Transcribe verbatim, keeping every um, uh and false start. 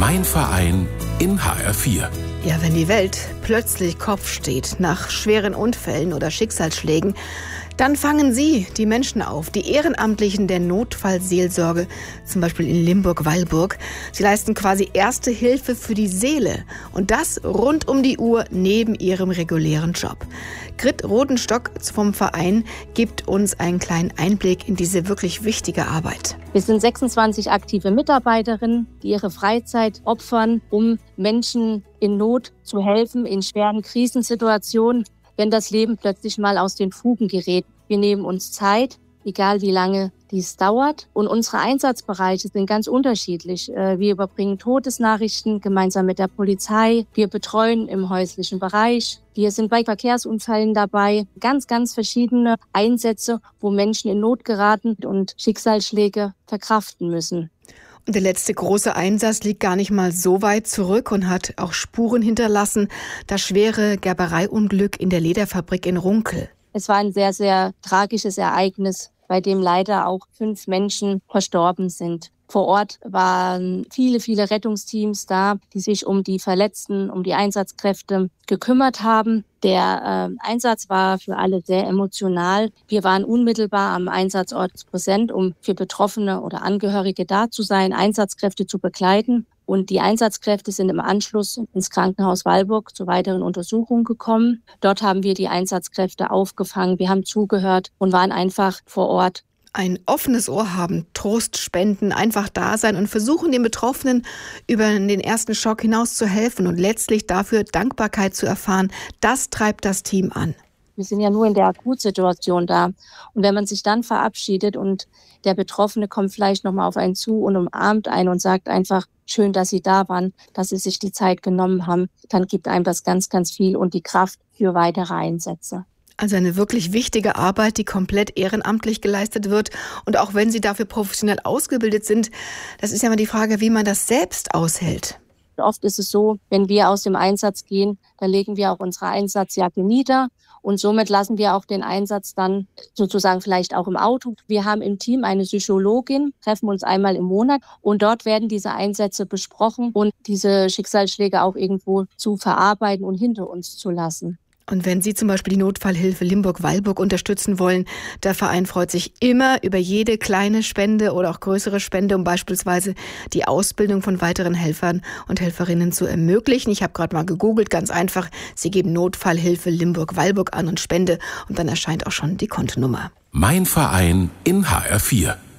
Mein Verein in H R vier. Ja, wenn die Welt plötzlich Kopf steht nach schweren Unfällen oder Schicksalsschlägen, dann fangen Sie die Menschen auf, die Ehrenamtlichen der Notfallseelsorge, zum Beispiel in Limburg-Weilburg. Sie leisten quasi erste Hilfe für die Seele und das rund um die Uhr neben ihrem regulären Job. Grit Rodenstock vom Verein gibt uns einen kleinen Einblick in diese wirklich wichtige Arbeit. Wir sind sechsundzwanzig aktive Mitarbeiterinnen, die ihre Freizeit opfern, um Menschen in Not zu helfen, in schweren Krisensituationen, wenn das Leben plötzlich mal aus den Fugen gerät. Wir nehmen uns Zeit, egal wie lange dies dauert. Und unsere Einsatzbereiche sind ganz unterschiedlich. Wir überbringen Todesnachrichten gemeinsam mit der Polizei. Wir betreuen im häuslichen Bereich. Wir sind bei Verkehrsunfällen dabei. Ganz, ganz verschiedene Einsätze, wo Menschen in Not geraten und Schicksalsschläge verkraften müssen. Und der letzte große Einsatz liegt gar nicht mal so weit zurück und hat auch Spuren hinterlassen. Das schwere Gerbereiunglück in der Lederfabrik in Runkel. Es war ein sehr, sehr tragisches Ereignis, bei dem leider auch fünf Menschen verstorben sind. Vor Ort waren viele, viele Rettungsteams da, die sich um die Verletzten, um die Einsatzkräfte gekümmert haben. Der äh, Einsatz war für alle sehr emotional. Wir waren unmittelbar am Einsatzort präsent, um für Betroffene oder Angehörige da zu sein, Einsatzkräfte zu begleiten. Und die Einsatzkräfte sind im Anschluss ins Krankenhaus Weilburg zu weiteren Untersuchungen gekommen. Dort haben wir die Einsatzkräfte aufgefangen. Wir haben zugehört und waren einfach vor Ort. Ein offenes Ohr haben, Trost spenden, einfach da sein und versuchen, den Betroffenen über den ersten Schock hinaus zu helfen und letztlich dafür Dankbarkeit zu erfahren. Das treibt das Team an. Wir sind ja nur in der Akutsituation da. Und wenn man sich dann verabschiedet und der Betroffene kommt vielleicht nochmal auf einen zu und umarmt einen und sagt einfach, schön, dass Sie da waren, dass Sie sich die Zeit genommen haben, dann gibt einem das ganz, ganz viel und die Kraft für weitere Einsätze. Also eine wirklich wichtige Arbeit, die komplett ehrenamtlich geleistet wird. Und auch wenn Sie dafür professionell ausgebildet sind, das ist ja immer die Frage, wie man das selbst aushält. Oft ist es so, wenn wir aus dem Einsatz gehen, dann legen wir auch unsere Einsatzjacke nieder und somit lassen wir auch den Einsatz dann sozusagen vielleicht auch im Auto. Wir haben im Team eine Psychologin, treffen uns einmal im Monat und dort werden diese Einsätze besprochen und diese Schicksalsschläge auch irgendwo zu verarbeiten und hinter uns zu lassen. Und wenn Sie zum Beispiel die Notfallhilfe Limburg-Weilburg unterstützen wollen, der Verein freut sich immer über jede kleine Spende oder auch größere Spende, um beispielsweise die Ausbildung von weiteren Helfern und Helferinnen zu ermöglichen. Ich habe gerade mal gegoogelt, ganz einfach. Sie geben Notfallhilfe Limburg-Weilburg an und Spende und dann erscheint auch schon die Kontonummer. Mein Verein in H R vier.